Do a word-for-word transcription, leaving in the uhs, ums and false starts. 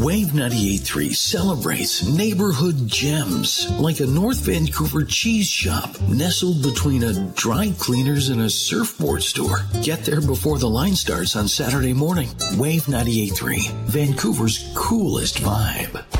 Wave ninety-eight point three celebrates neighborhood gems like a North Vancouver cheese shop nestled between a dry cleaners and a surfboard store. Get there before the line starts on Saturday morning. Wave ninety-eight point three, Vancouver's coolest vibe.